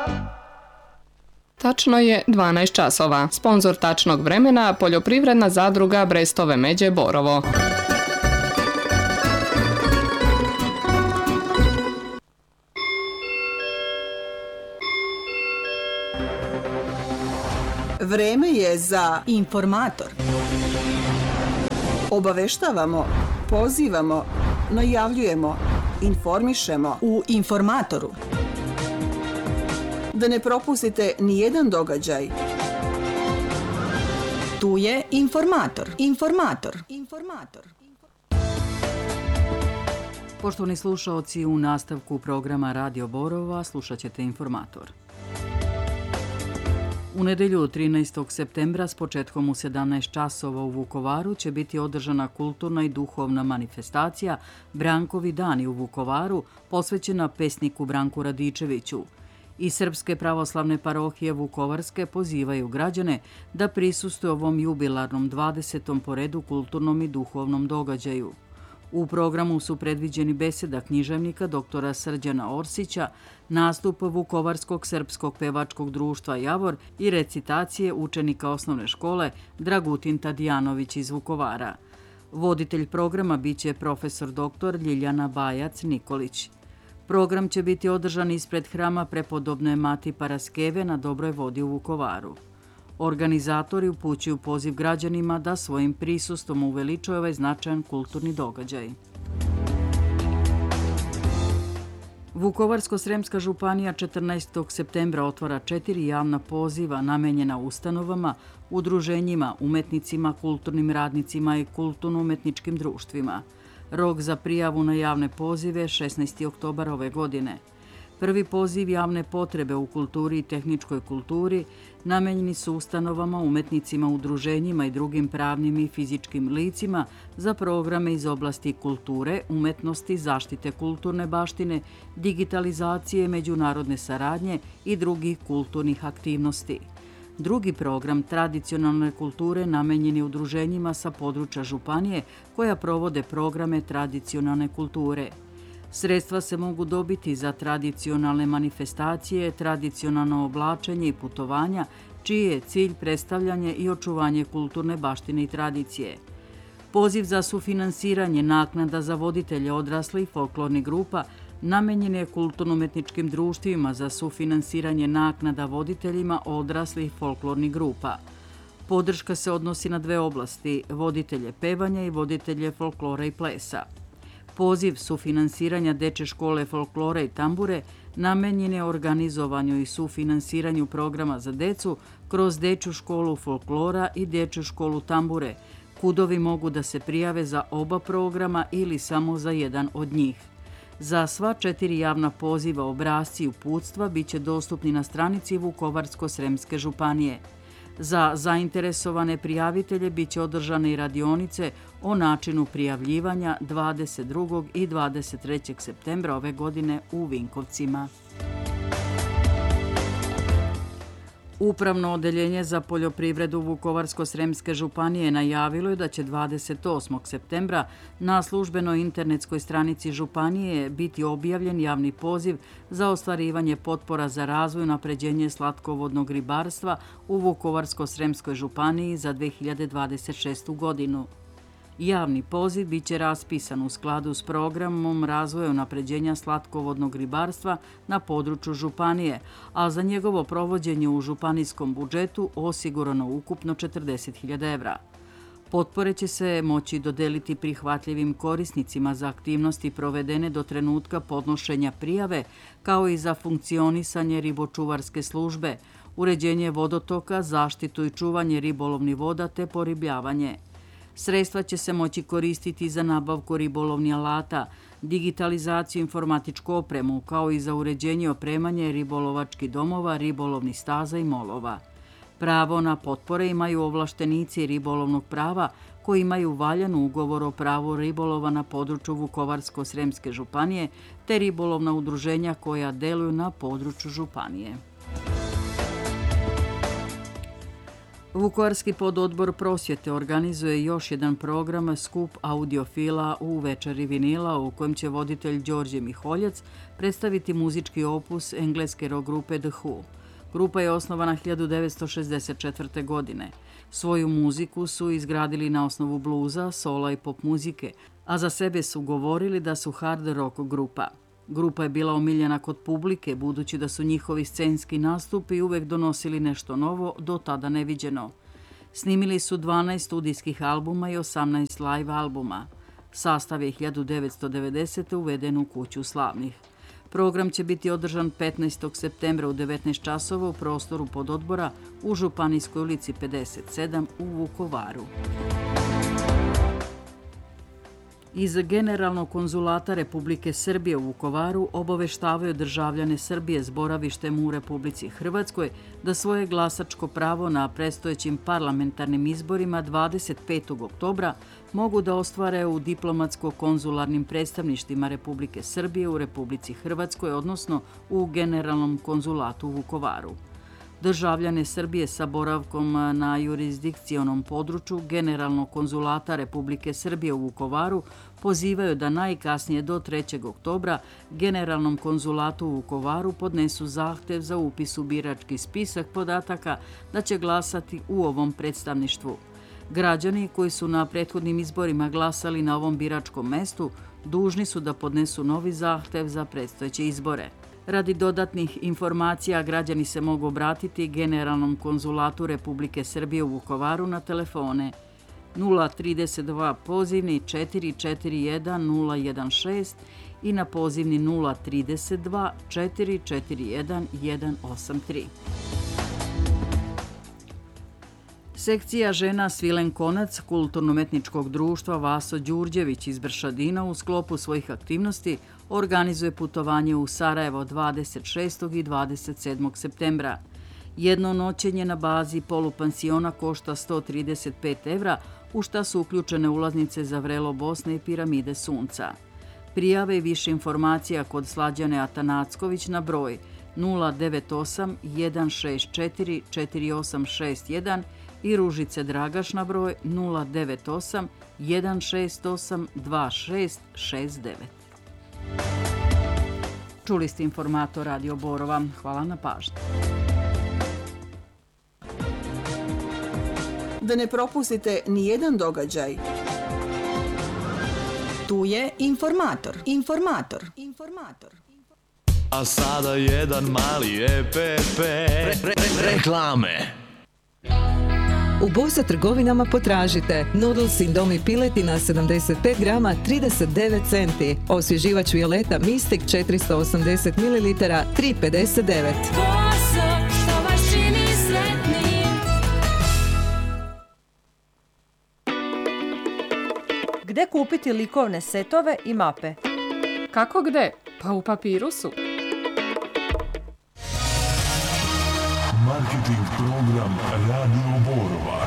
Tačno je 12 časova. Sponzor tačnog vremena Poljoprivredna zadruga Brestove Međe Borovo. Vreme je za Informator. Obaveštavamo, pozivamo, najavljujemo, informišemo U Informatoru. da ne propustite ni jedan događaj. Tu je Informator. Informator. Poštovani slušaoci, u nastavku programa Radio Borova slušat ćete Informator. U nedelju 13. septembra s početkom u 17 časova u Vukovaru će biti održana kulturna i duhovna manifestacija Brankovi dani u Vukovaru posvećena pesniku Branku Radičeviću. Iz Srpske pravoslavne parohije Vukovarske pozivaju građane da prisustuju ovom jubilarnom 20. po redu kulturnom i duhovnom događaju. U programu su predviđeni beseda književnika doktora Srđana Orsića, nastup Vukovarskog srpskog pevačkog društva Javor i recitacije učenika osnovne škole Dragutin Tadijanović iz Vukovara. Voditelj programa biće profesor dr. Ljiljana Bajac Nikolić. Program će biti održan ispred hrama prepodobne Mati Paraskeve na Dobroj vodi u Vukovaru. Organizatori upućuju poziv građanima da svojim prisustvom uveličaju ovaj značajan kulturni događaj. Vukovarsko-sremska županija 14. septembra otvara 4 javna poziva namenjena ustanovama, udruženjima, umetnicima, kulturnim radnicima i kulturno-umetničkim društvima. Rok za prijavu na javne pozive 16. oktobar ove godine. Prvi poziv javne potrebe u kulturi i tehničkoj kulturi namenjeni su ustanovama, umetnicima, udruženjima i drugim pravnim i fizičkim licima za programe iz oblasti kulture, umetnosti, zaštite kulturne baštine, digitalizacije, međunarodne saradnje i drugih kulturnih aktivnosti. Drugi program tradicionalne kulture namenjeni udruženjima sa područja županije koja provode programe tradicionalne kulture. Sredstva se mogu dobiti za tradicionalne manifestacije, tradicionalno oblačenje i putovanja, čiji je cilj predstavljanje i očuvanje kulturne baštine i tradicije. Poziv za sufinansiranje naknada za voditelje odraslih folklornih grupa namenjen je kulturno-umetničkim društvima za sufinansiranje naknada voditeljima odraslih folklornih grupa. Podrška se odnosi na 2 oblasti, voditelje pevanja i voditelje folklora i plesa. Poziv sufinansiranja Dečje škole folklora i tambure namenjen je organizovanju i sufinansiranju programa za decu kroz Dečju školu folklora i Dečju školu tambure. Kudovi mogu da se prijave za oba programa ili samo za jedan od njih. Za sva 4 javna poziva obrasci i uputstva biće dostupni na stranici Vukovarsko-sremske županije. Za zainteresovane prijavitelje biće održane i radionice o načinu prijavljivanja 22. i 23. septembra ove godine u Vinkovcima. Upravno odeljenje za poljoprivredu Vukovarsko-sremske županije najavilo je da će 28. septembra na službenoj internetskoj stranici županije biti objavljen javni poziv za ostvarivanje potpora za razvoj i unapređenje slatkovodnog ribarstva u Vukovarsko-sremskoj županiji za 2026. godinu. Javni poziv biće raspisan u skladu s programom razvoja unapređenja slatkovodnog ribarstva na području županije, a za njegovo provođenje u županijskom budžetu osigurano ukupno 40.000 evra. Potpore će se moći dodeliti prihvatljivim korisnicima za aktivnosti provedene do trenutka podnošenja prijave, kao i za funkcionisanje ribočuvarske službe, uređenje vodotoka, zaštitu i čuvanje ribolovnih voda te poribljavanje. Sredstva će se moći koristiti za nabavku ribolovnih alata, digitalizaciju informatičku opremu, kao i za uređenje i opremanje ribolovačkih domova, ribolovnih staza i molova. Pravo na potpore imaju ovlaštenici ribolovnog prava koji imaju valjan ugovor o pravu ribolova na području Vukovarsko-sremske županije te ribolovna udruženja koja deluju na području županije. Vukovarski pododbor prosvjete organizuje još jedan program Skup audiofila u večeri vinila u kojem će voditelj Đorđe Miholjac predstaviti muzički opus engleske rock grupe The Who. Grupa je osnovana 1964. godine. Svoju muziku su izgradili na osnovu bluza, sola i pop muzike, a za sebe su govorili da su hard rock grupa. Grupa je bila omiljena kod publike, budući da su njihovi scenski nastupi uvek donosili nešto novo, do tada neviđeno. Snimili su 12 studijskih albuma i 18 live albuma. Sastav je 1990. uveden u Kuću slavnih. Program će biti održan 15. septembra u 19 časova u prostoru pododbora u Županijskoj ulici 57 u Vukovaru. Iz Generalnog konzulata Republike Srbije u Vukovaru obaveštavaju državljane Srbije s boravištem u Republici Hrvatskoj da svoje glasačko pravo na predstojećim parlamentarnim izborima 25. oktobra mogu da ostvare u diplomatsko-konzularnim predstavništvima Republike Srbije u Republici Hrvatskoj, odnosno u Generalnom konzulatu u Vukovaru. Državljane Srbije sa boravkom na jurisdikcionom području Generalnog konzulata Republike Srbije u Vukovaru pozivaju da najkasnije do 3. oktobra Generalnom konzulatu u Vukovaru podnesu zahtev za upis u birački spisak podataka da će glasati u ovom predstavništvu. Građani koji su na prethodnim izborima glasali na ovom biračkom mestu dužni su da podnesu novi zahtev za predstojeće izbore. Radi dodatnih informacija građani se mogu obratiti Generalnom konzulatu Republike Srbije u Vukovaru na telefone 032 pozivni 441 016 i na pozivni 032 441 183. Sekcija žena Svilen Konac Kulturno-umetničkog društva Vaso Đurđević iz Bršadina u sklopu svojih aktivnosti organizuje putovanje u Sarajevo 26. i 27. septembra. Jedno noćenje na bazi polupansiona košta 135 evra, u šta su uključene ulaznice za vrelo Bosne i piramide Sunca. Prijave i više informacija kod Slađane Atanacković na broj 098 164 4861 i Ružice Dragaš na broj 098 168 2669. Čuli ste informator Radio Borova. Hvala na pažnji. Da ne propustite ni jedan događaj. Tu je informator. Informator. A sada jedan mali EPP. Reklame. U Bosa trgovinama potražite Noodles Indomie piletina 75 grama 39 centi. Osvježivač Violeta Mystic 480 ml 3,59. Boso, što vas čini sretnim. Gde kupiti likovne setove i mape? Kako gde? Pa u Papirusu. Marketing program Radio Borova.